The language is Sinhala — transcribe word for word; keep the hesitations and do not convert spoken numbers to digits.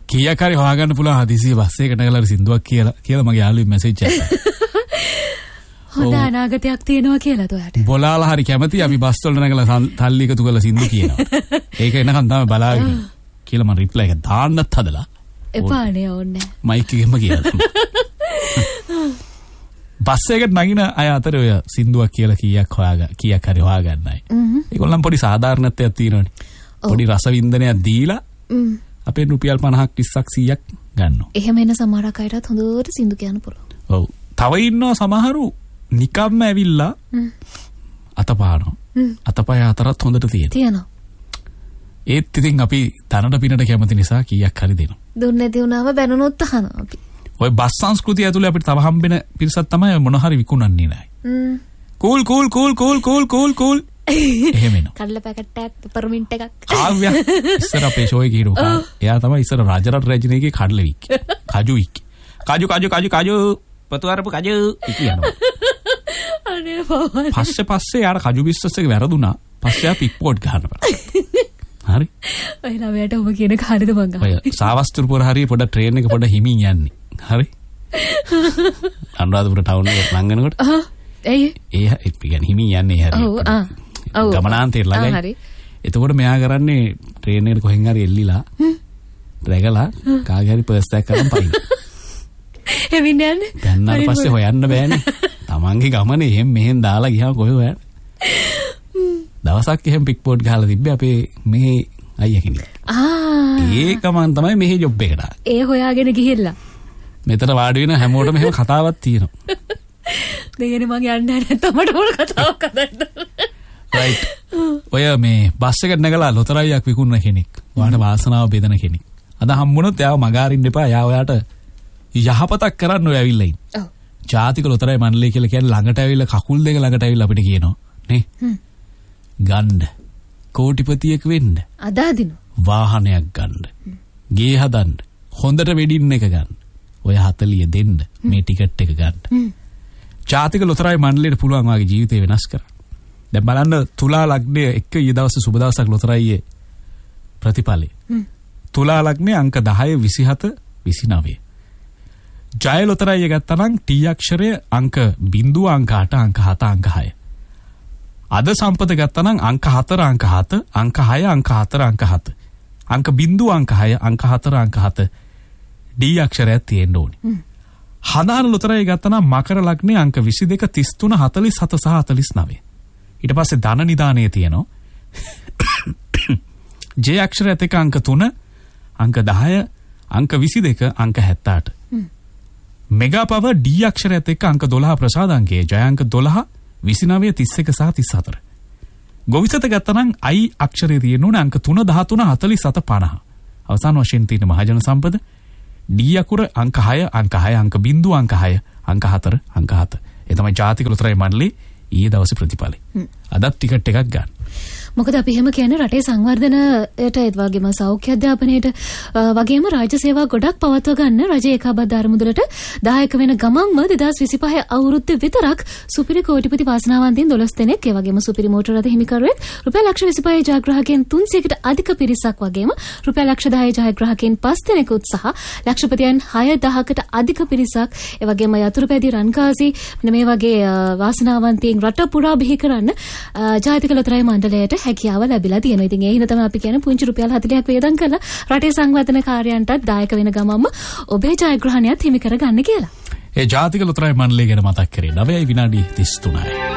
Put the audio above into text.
කීයක් හරි හොයාගන්න පුළුවන් හදිසියෙ බස් එකකට නැගලා සින්දුවක් කියලා කියලා මගේ යාළුවෙක් මැසේජ් එකක්. හොඳ අනාගතයක් තියෙනවා කියලාද ඔයාට? බොලාලා හරි කැමති අපි බස් වල නැගලා තල්ලි එකතු කරලා සින්දු කියනවා. ඒක එනකන් තමයි බලාගෙන කියලා මම රිප්ලයි එක දාන්නත් හදලා. එපානේ ඕනේ. මයික් එකෙම කියලා. බස් එකට නගින අය අතර ඔය සින්දුවක් කියලා කීයක් හොයාගන්න කීයක් හරි හොයාගන්නයි. ඒගොල්ලන් පොඩි සාධාරණත්වයක් තියෙනවනේ. පොඩි රසවින්දනයක් දීලා අපේ රුපියල් පනහක් විස්සක් සීයක් ගන්නවා. එහෙම එන සමහරක් අයටත් හොඳට සින්දු කියන්න පුළුවන්. ඔව්. තව ඉන්නවා සමහරු නිකම්ම ඇවිල්ලා අතපානවා. අතපය අතරත් හොඳට තියෙනවා. තියෙනවා. ඒත් ඉතින් අපි තනට පිනට කැමති නිසා කීයක් හරි දෙනවා. දුන්නේ නැති වුණාම බැනුනොත් අහනවා අපි. ඔය බස් සංස්කෘතිය ඇතුලේ අපිට තව හම්බෙන පිරිසක් තමයි මොන හරි විකුණන්නේ නැහැ. හ්ම්. Cool cool cool cool cool cool cool. එහෙම එනවා. කඩල පැකට් එකක් පෙපර්මින්ට් එකක්. ආව්‍ය. ඉස්සර අපේ ෂෝ එකේ හිටු. එයා තමයි ඉස්සර රාජරත් රජිනේගේ කඩල වික්. කජු වික්. කජු කජු කජු කජු පතුවරපු කජු කියනවා. අනේ බබා. පස්සේ පස්සේ යාර කජු බිස්නස් එක වැරදුනා. පස්සේ ආ පික්පෝට් ගන්න බෑ. හරි. ඔය ළමයට ඔබ කියන කාර්යද මං අහන්නේ. ඔය සාවස්තුරුපුර හරිය පොඩ ට්‍රේන් එක පොඩ හිමින් යන්නේ. හරි. අනුරාධපුර ටවුන් එකට ලං වෙනකොට. ආ. එයි. ඒ ඒ කියන්නේ හිමින් යන්නේ හරිය. ඔව් ආ. ඔව්. ගමනාන්තේ ළඟයි. හරි. එතකොට මෙයා කරන්නේ ට්‍රේන් එකට කොහෙන් හරි එල්ලිලා රැගලා කාගේ හරි පර්ස් එකක් අරන් පයින්. එවින් යන්නේ. දැන්නාට පස්සේ හොයන්න බෑනේ. තමන්ගේ ගමනේ එහෙම මෙහෙන් දාලා ගියාම කොහෙ හොයන්නේ? දවසක් එහෙම පික්පෝට් ගහලා තිබ්බේ අපේ මේ අයියා කෙනෙක්. ආ. ඒ ගමන් තමයි මෙහි ජොබ් එකට ආවේ. ඒ හොයාගෙන ගිහිල්ලා. මෙතන වාඩි වෙන හැමෝටම එහෙම කතාවක් තියෙනවා. දෙයනේ මං යන්නේ නැත්නම් මට ඕන කතාවක් හදන්න. රයිට්. ඔය මේ බස් එකට නැගලා ලොතරැයියක් විකුණන කෙනෙක්. ඔයාට වාසනාව බෙදන කෙනෙක්. අද හම්බුනොත් එයාව මගාරින්න එපා. එයා ඔයාට යහපතක් කරන්න ඔය ඇවිල්ලා ඉන්නේ. ඔව්. ජාතික ලොතරැයි මණ්ඩලය කියලා කියන්නේ ළඟට ඇවිල්ලා කකුල් දෙක ළඟට ඇවිල්ලා අපිට කියනවා. නේ? හ්ම්. ගන්න. කෝටිපතියෙක් වෙන්න. අදාදිනු. වාහනයක් ගන්න. ගේ හදන්න. හොඳට වෙඩින් එක ගන්න. ඔය හතලිය දෙන්න. මේ ටිකට් එක ගන්න. ජාතික ලොතරැයි මණ්ඩලයට පුළුවන් වාගේ ජීවිතේ වෙනස් කරන්න. දැන් බලන්න තුලා ලග්නය එක්ක ඊ දවසේ සුබ දවසක් ලොතරැයියේ ප්‍රතිඵලය. තුලා ලග්නේ අංක දහය විසිහත විසිනවය. ජය ලොතරැයිය ගත්තා නම් ටී අක්ෂරය අංක බිංදුව අංක අට අංක හත අංක හය. අද සම්පත ගත්තා නම් අංක හතර අංක හත අංක හය අංක හතර අංක හත. අංක බිංදුව අංක හය අංක හතර අංක හත ඩී අක්ෂරයක් තියෙන්න ඕනේ. හදාන ලොතරැයිය ගත්තා නම් මකර ලග්නේ අංක විසි දෙක තිස් තුන හතලිස් හත සහ හතලිස් නවය. ඊට පස්සේ ධන නිදානයේ තියෙනවා. ජේ අක්ෂරයත් එක්ක අංක තුන අංක දහය අංක විසි දෙක අංක හැත්තෑ අට. මෙගා පව ඩී අක්ෂරයත් එක්ක අංක දොළහ ප්‍රසාද අංකයේ ජය අංක දොළහ විසිනවය තිස් එක සහ තිස් හතර. ගොවිසත ගත්තනම් අයි අක්ෂරය තියෙන ඕනේ අංක තුන දහතුන හතලිස් හත පනහ. අවසාන වශයෙන් තියෙන මහජන සම්පද ඩී අකුර අංක හය අංක හය අංක බිංදුව අංක හය අංක හතර අංක හත. ඒ තමයි ජාතික ලොතරැයි මණ්ඩලයේ ඊයේ දවසේ ප්‍රතිඵලය. අදත් ටිකට් එකක් ගන්න. මොකද අපි එහෙම කියන්නේ රටේ සංවර්ධනයට ඒ වගේම සෞඛ්‍ය අධ්‍යාපනයට වගේම රාජ්‍ය සේවා ගොඩක් පවත්ව ගන්න රජයේ ඒකාබද්ධ අරමුදලට දායක වෙන ගමන්ම දෙදාස් විසිපහ අවුරුද්දේ විතරක් සුපිරි කෝටිපති වාසනාවන්තයින් දොළොස් දෙනෙක් ඒ වගේම සුපිරි මෝටර රථ හිමිකරුවෙක් රුපියල් ලක්ෂ විසිපහේ ජයග්‍රාහකයන් තුන්සියයකට අධික පිරිසක් වගේම රුපියල් ලක්ෂ දහයේ ජයග්‍රාහකයන් පස් දෙනෙකුත් සහ ලක්ෂපතියන් හය දහසකට අධික පිරිසක් ඒ වගේම යතුරුපැදි රන්කාසි මෙන්න මේ වගේ වාසනාවන්තයින් රට පුරා බිහි කරන්න ජාතික ලොතරැයි මණ්ඩලයට හැකියාව ලැබිලා තියෙනවා. ඉතින් ඒ හින්දා තමයි අපි කියන්නේ පුංචි රුපියල් හතළිහක් වේදම් කරලා රටේ සංවර්ධන කාර්යයන්ටත් දායක වෙන ගමන්ම ඔබේ ජයග්‍රහණයත් හිමි කරගන්න කියලා. ඒ ජාතික ලොතරැයි මණ්ඩලය ගැන මතක් කරේ නවයයි විනාඩි තිස් තුනයි.